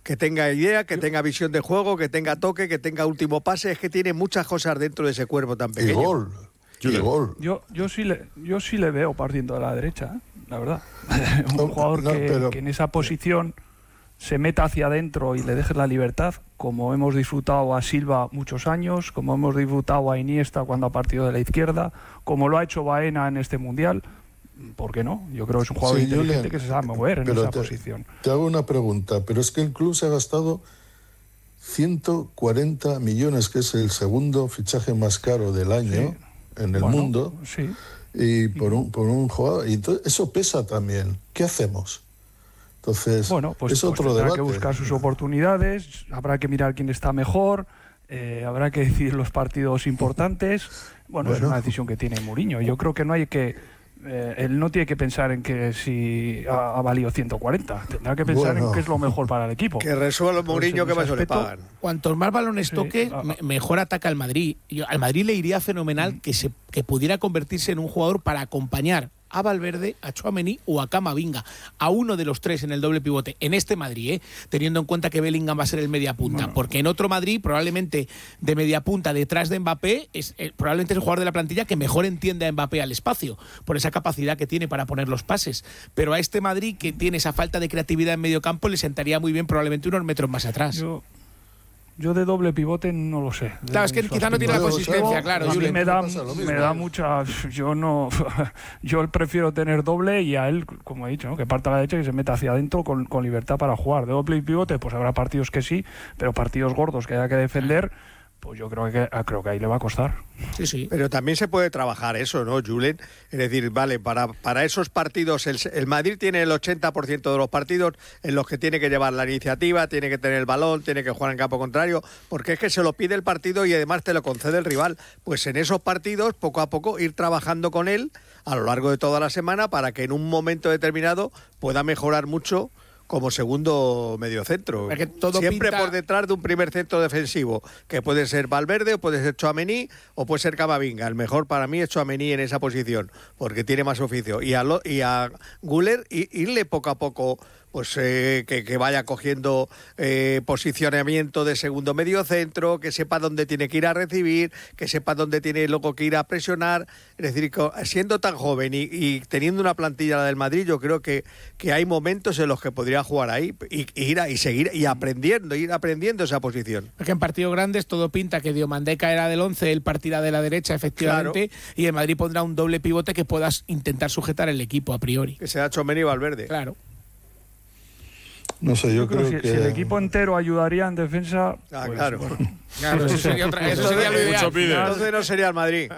que tenga idea, que tenga visión de juego, que tenga toque, que tenga último pase. Es que tiene muchas cosas dentro de ese cuerpo tan pequeño. Y gol. Yo sí le veo partiendo de la derecha, la verdad. Un jugador que en esa posición se meta hacia adentro y le deje la libertad, como hemos disfrutado a Silva muchos años, como hemos disfrutado a Iniesta cuando ha partido de la izquierda, como lo ha hecho Baena en este Mundial. ¿Por qué no? Yo creo que es un jugador inteligente, Julen, que se sabe mover en esa posición. Te hago una pregunta, pero es que el club se ha gastado 140 millones, que es el segundo fichaje más caro del año en el mundo, y por un jugador. Y entonces, eso pesa también. ¿Qué hacemos? Entonces, pues es otro debate. Habrá que buscar sus oportunidades, habrá que mirar quién está mejor, habrá que decidir los partidos importantes. Bueno, es una decisión que tiene Mourinho. Yo creo que no hay que... él no tiene que pensar en que si ha valido 140. Tendrá que pensar en qué es lo mejor para el equipo. Que resuelva Mourinho, que más le pagan. Cuantos más balones toque, mejor ataca el Madrid. Al Madrid le iría fenomenal que pudiera convertirse en un jugador para acompañar a Valverde, a Tchouaméni o a Camavinga, a uno de los tres en el doble pivote, en este Madrid, teniendo en cuenta que Bellingham va a ser el mediapunta, porque en otro Madrid, probablemente de mediapunta detrás de Mbappé, probablemente es el jugador de la plantilla que mejor entiende a Mbappé al espacio, por esa capacidad que tiene para poner los pases, pero a este Madrid, que tiene esa falta de creatividad en medio campo, le sentaría muy bien probablemente unos metros más atrás. Yo de doble pivote no lo sé. Claro, es que quizá no tiene la consistencia, claro. A mí me da mucha... Yo prefiero tener doble y a él, como he dicho, que parta a la derecha y que se meta hacia adentro con libertad para jugar. De doble pivote, pues habrá partidos que sí, pero partidos gordos que haya que defender, pues yo creo que ahí le va a costar. Sí. Pero también se puede trabajar eso, ¿no, Julen? Es decir, vale, para esos partidos, el Madrid tiene el 80% de los partidos en los que tiene que llevar la iniciativa, tiene que tener el balón, tiene que jugar en campo contrario, porque es que se lo pide el partido y además te lo concede el rival. Pues en esos partidos, poco a poco, ir trabajando con él a lo largo de toda la semana para que en un momento determinado pueda mejorar mucho como segundo mediocentro. Siempre por detrás de un primer centro defensivo, que puede ser Valverde, o puede ser Tchouaméni, o puede ser Camavinga. El mejor para mí es Tchouaméni en esa posición, porque tiene más oficio. Y a Güler, irle poco a poco, pues que vaya cogiendo posicionamiento de segundo mediocentro, que sepa dónde tiene que ir a recibir, que sepa dónde tiene luego que ir a presionar. Es decir, siendo tan joven y teniendo una plantilla la del Madrid, yo creo que hay momentos en los que podría jugar ahí y seguir ir aprendiendo esa posición. Porque en partidos grandes todo pinta que Diomandé caerá del 11, él partirá de la derecha, efectivamente, y el Madrid pondrá un doble pivote que puedas intentar sujetar el equipo a priori. Que sea Tchouaméni y Valverde. Claro. No sé, yo creo que... Si el equipo entero ayudaría en defensa... claro. Claro, eso sería lo ideal. Entonces no sería el Madrid.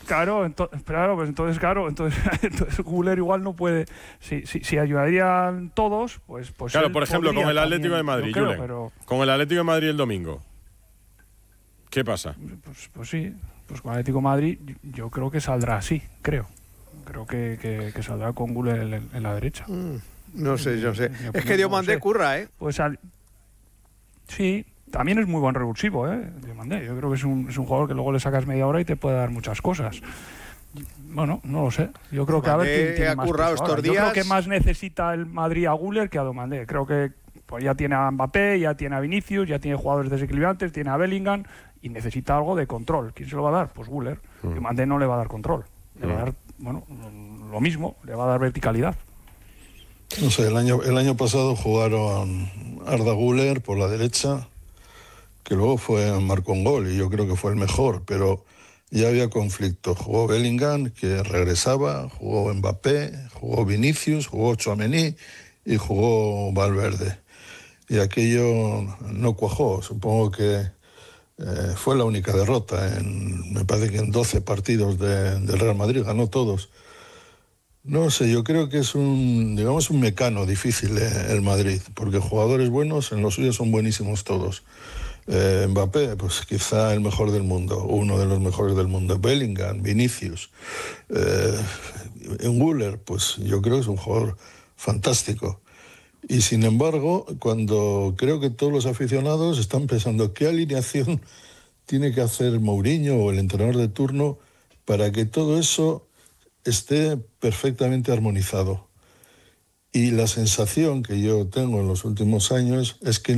Entonces Güler igual no puede... Si ayudarían todos, pues claro, por ejemplo, con el Atlético de Madrid, Julen, con el Atlético de Madrid el domingo, ¿qué pasa? Pues sí, pues con el Atlético de Madrid yo creo que saldrá así, creo. Creo que saldrá con Güler en la derecha. No sé. Es que Diomandé curra, ¿eh? Pues sí, también es muy buen revulsivo, Diomandé. Yo creo que es un jugador que luego le sacas media hora y te puede dar muchas cosas. Bueno, no lo sé. Yo creo que a ver quién tiene más currado estos días. Yo creo que más necesita el Madrid a Güler que a Diomandé. Creo que pues ya tiene a Mbappé, ya tiene a Vinicius, ya tiene jugadores desequilibrantes, tiene a Bellingham y necesita algo de control. ¿Quién se lo va a dar? Pues Güler. Diomandé no le va a dar control. Le va a dar, lo mismo, le va a dar verticalidad. No sé, el año pasado jugaron Arda Güler por la derecha, que luego marcó un gol y yo creo que fue el mejor, pero ya había conflicto. Jugó Bellingham, que regresaba, jugó Mbappé, jugó Vinicius, jugó Tchouaméni y jugó Valverde. Y aquello no cuajó. Supongo que fue la única derrota. Me parece que en 12 partidos del Real Madrid, ganó todos. No sé, yo creo que es un mecano difícil el Madrid, porque jugadores buenos en los suyos son buenísimos todos. Mbappé, pues quizá el mejor del mundo, uno de los mejores del mundo. Bellingham, Vinicius, Güler, pues yo creo que es un jugador fantástico. Y sin embargo, cuando creo que todos los aficionados están pensando qué alineación tiene que hacer Mourinho o el entrenador de turno para que todo eso esté perfectamente armonizado. Y la sensación que yo tengo en los últimos años es que